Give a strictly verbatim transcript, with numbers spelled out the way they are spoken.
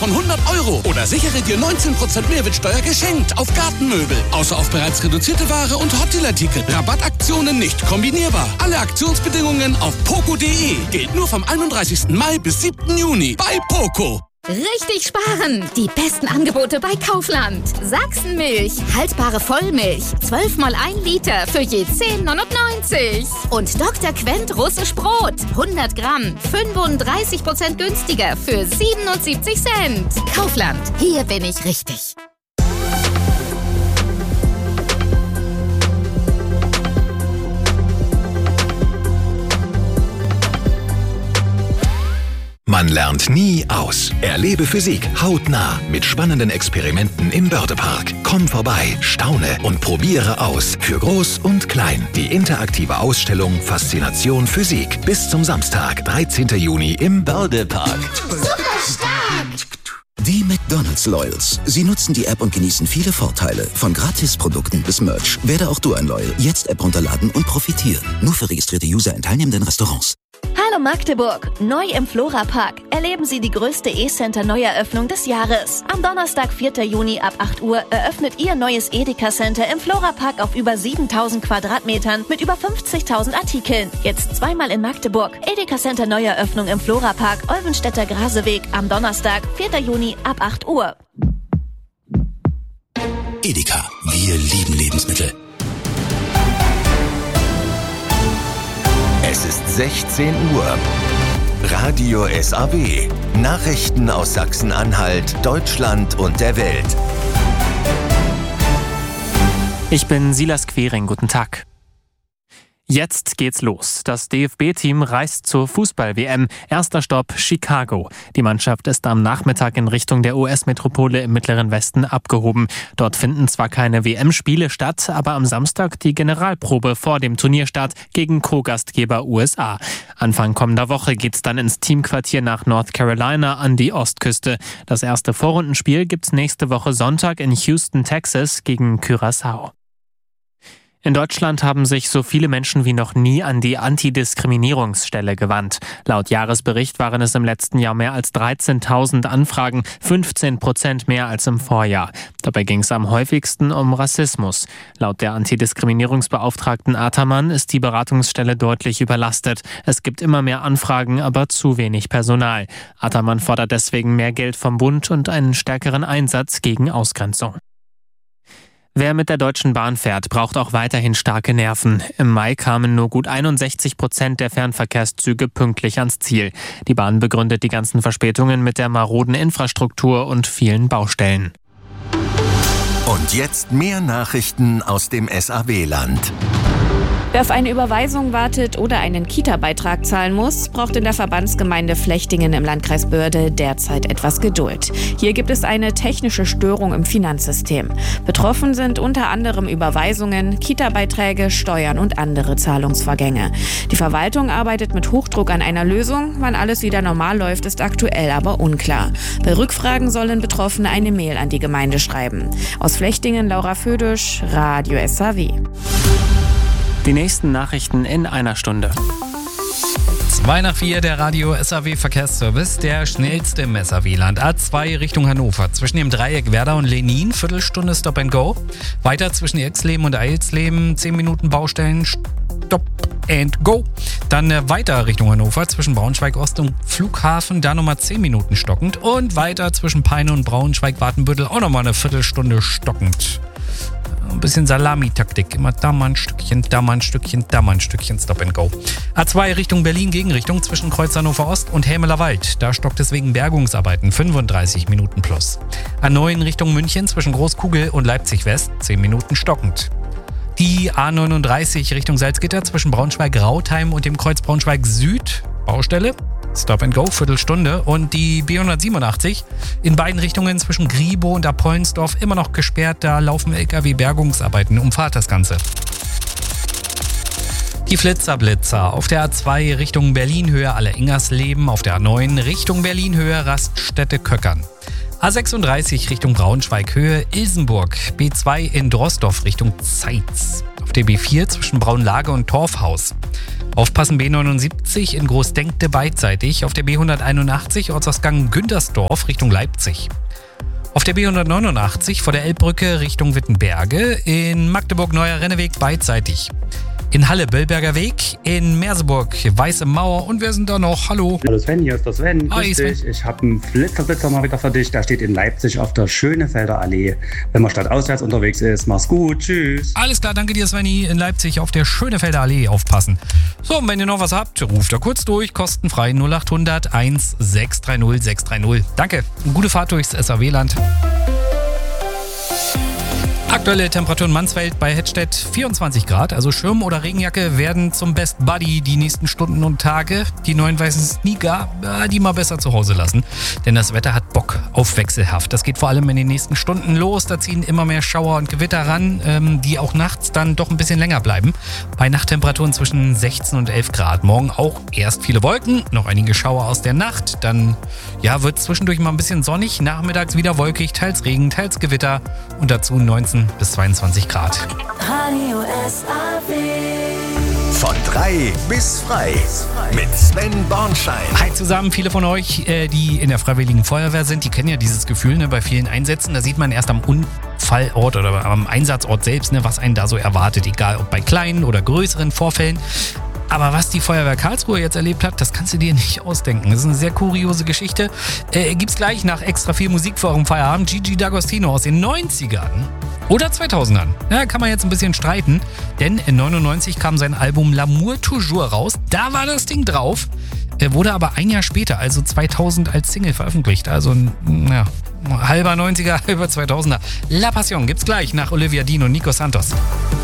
von hundert Euro oder sichere dir neunzehn Prozent Mehrwertsteuer geschenkt auf Gartenmöbel. Außer auf bereits reduzierte Ware und Hotdeal-Artikel. Rabattaktionen nicht kombinierbar. Alle Aktionsbedingungen auf poco punkt de. Gilt nur vom einunddreißigsten Mai bis siebten Juni bei Poco. Richtig sparen! Die besten Angebote bei Kaufland. Sachsenmilch, haltbare Vollmilch, zwölf mal ein Liter für je zehn neunundneunzig. Und Doktor Quent russisch Brot, hundert Gramm, fünfunddreißig Prozent günstiger für siebenundsiebzig Cent. Kaufland, hier bin ich richtig. Man lernt nie aus. Erlebe Physik hautnah mit spannenden Experimenten im Bördepark. Komm vorbei, staune und probiere aus. Für Groß und Klein. Die interaktive Ausstellung Faszination Physik. Bis zum Samstag, dreizehnten Juni im Bördepark. Super stark! Die McDonald's Loyals. Sie nutzen die App und genießen viele Vorteile. Von Gratisprodukten bis Merch. Werde auch du ein Loyal. Jetzt App runterladen und profitieren. Nur für registrierte User in teilnehmenden Restaurants. Hallo Magdeburg! Neu im Flora-Park erleben Sie die größte E-Center-Neueröffnung des Jahres. Am Donnerstag, vierten Juni ab acht Uhr eröffnet Ihr neues Edeka-Center im Flora-Park auf über siebentausend Quadratmetern mit über fünfzigtausend Artikeln. Jetzt zweimal in Magdeburg. Edeka-Center Neueröffnung im Flora-Park, Olvenstädter Graseweg am Donnerstag, vierten Juni ab acht Uhr. Edeka. Wir lieben Lebensmittel. Es ist sechzehn Uhr. Radio S A W. Nachrichten aus Sachsen-Anhalt, Deutschland und der Welt. Ich bin Silas Quering, guten Tag. Jetzt geht's los. Das D F B-Team reist zur Fußball-W M. Erster Stopp Chicago. Die Mannschaft ist am Nachmittag in Richtung der U S-Metropole im Mittleren Westen abgehoben. Dort finden zwar keine W M-Spiele statt, aber am Samstag die Generalprobe vor dem Turnierstart gegen Co-Gastgeber U S A. Anfang kommender Woche geht's dann ins Teamquartier nach North Carolina an die Ostküste. Das erste Vorrundenspiel gibt's nächste Woche Sonntag in Houston, Texas gegen Curaçao. In Deutschland haben sich so viele Menschen wie noch nie an die Antidiskriminierungsstelle gewandt. Laut Jahresbericht waren es im letzten Jahr mehr als dreizehntausend Anfragen, fünfzehn Prozent mehr als im Vorjahr. Dabei ging es am häufigsten um Rassismus. Laut der Antidiskriminierungsbeauftragten Ataman ist die Beratungsstelle deutlich überlastet. Es gibt immer mehr Anfragen, aber zu wenig Personal. Ataman fordert deswegen mehr Geld vom Bund und einen stärkeren Einsatz gegen Ausgrenzung. Wer mit der Deutschen Bahn fährt, braucht auch weiterhin starke Nerven. Im Mai kamen nur gut einundsechzig Prozent der Fernverkehrszüge pünktlich ans Ziel. Die Bahn begründet die ganzen Verspätungen mit der maroden Infrastruktur und vielen Baustellen. Und jetzt mehr Nachrichten aus dem S A W-Land. Wer auf eine Überweisung wartet oder einen Kita-Beitrag zahlen muss, braucht in der Verbandsgemeinde Flechtingen im Landkreis Börde derzeit etwas Geduld. Hier gibt es eine technische Störung im Finanzsystem. Betroffen sind unter anderem Überweisungen, Kita-Beiträge, Steuern und andere Zahlungsvorgänge. Die Verwaltung arbeitet mit Hochdruck an einer Lösung. Wann alles wieder normal läuft, ist aktuell aber unklar. Bei Rückfragen sollen Betroffene eine Mail an die Gemeinde schreiben. Aus Flechtingen Laura Födisch, Radio S A W. Die nächsten Nachrichten in einer Stunde. zwei nach vier, der Radio S A W Verkehrsservice, der schnellste im S A W-Land. A zwei Richtung Hannover, zwischen dem Dreieck Werder und Lenin, Viertelstunde Stop and Go. Weiter zwischen Exleben und Eilsleben, zehn Minuten Baustellen, Stop and Go. Dann äh, weiter Richtung Hannover, zwischen Braunschweig Ost und Flughafen, da nochmal zehn Minuten stockend. Und weiter zwischen Peine und Braunschweig-Watenbüttel, auch nochmal eine Viertelstunde stockend. Ein bisschen Salamitaktik. Immer da mal ein Stückchen, da mal ein Stückchen, da mal ein Stückchen, Stop and Go. A zwei Richtung Berlin, Gegenrichtung zwischen Kreuz Hannover Ost und Hämeler Wald. Da stockt es wegen Bergungsarbeiten, fünfunddreißig Minuten plus. A neun Richtung München zwischen Großkugel und Leipzig West, zehn Minuten stockend. Die A neununddreißig Richtung Salzgitter zwischen Braunschweig-Rautheim und dem Kreuz Braunschweig Süd, Baustelle. Stop and Go, Viertelstunde. Und die B hundertsiebenundachtzig in beiden Richtungen zwischen Griebo und Apollensdorf immer noch gesperrt. Da laufen L K W-Bergungsarbeiten. Umfahrt das Ganze. Die Flitzerblitzer auf der A zwei Richtung Berlin-Höhe Alle-Ingersleben, auf der A neun Richtung Berlin-Höhe Raststätte-Köckern. A sechsunddreißig Richtung Braunschweig-Höhe Ilsenburg, B zwei in Drosdorf Richtung Zeitz. Auf der B vier zwischen Braunlage und Torfhaus. Aufpassen, B neunundsiebzig in Großdenkte beidseitig. Auf der B hunderteinundachtzig Ortsausgang Güntersdorf Richtung Leipzig. Auf der B hundertneunundachtzig vor der Elbbrücke Richtung Wittenberge. In Magdeburg Neuer Renneweg beidseitig. In Halle Böllberger Weg, in Merseburg Weiße Mauer und wer sind da noch? Hallo. Hallo Sven, hier ist der Sven. Hi, Grüß Sven. dich. Ich habe einen Flitzerblitzer mal wieder für dich. Der steht in Leipzig auf der Schönefelder Allee. Wenn man stadtauswärts unterwegs ist, mach's gut. Tschüss. Alles klar, danke dir Svenny. In Leipzig auf der Schönefelder Allee aufpassen. So, und wenn ihr noch was habt, ruft da kurz durch. Kostenfrei null acht hundert eins sechs drei null sechs drei null. Danke. Gute Fahrt durchs S A W-Land. Aktuelle Temperatur in Mansfeld bei Hettstedt vierundzwanzig Grad, also Schirm oder Regenjacke werden zum Best Buddy die nächsten Stunden und Tage. Die neuen weißen Sneaker, äh, die mal besser zu Hause lassen, denn das Wetter hat Bock auf wechselhaft. Das geht vor allem in den nächsten Stunden los, da ziehen immer mehr Schauer und Gewitter ran, ähm, die auch nachts dann doch ein bisschen länger bleiben. Bei Nachttemperaturen zwischen sechzehn und elf Grad. Morgen auch erst viele Wolken, noch einige Schauer aus der Nacht, dann ja, wird zwischendurch mal ein bisschen sonnig, nachmittags wieder wolkig, teils Regen, teils Gewitter und dazu neunzehn bis zweiundzwanzig Grad. Radio S A W. Von drei bis frei mit Sven Bornschein. Hi zusammen, viele von euch, äh, die in der Freiwilligen Feuerwehr sind, die kennen ja dieses Gefühl, ne, bei vielen Einsätzen. Da sieht man erst am Unfallort oder am Einsatzort selbst, ne, was einen da so erwartet, egal ob bei kleinen oder größeren Vorfällen. Aber was die Feuerwehr Karlsruhe jetzt erlebt hat, das kannst du dir nicht ausdenken. Das ist eine sehr kuriose Geschichte. Äh, gibt's gleich nach extra viel Musik vor eurem Feierabend. Gigi D'Agostino aus den neunzigern oder zweitausendern. Ja, kann man jetzt ein bisschen streiten, denn in neunundneunzig kam sein Album L'amour toujours raus. Da war das Ding drauf, äh, wurde aber ein Jahr später, also zweitausend, als Single veröffentlicht. Also ein ja, halber neunziger, halber zweitausender. La Passion gibt's gleich nach Olivia Dean und Nico Santos.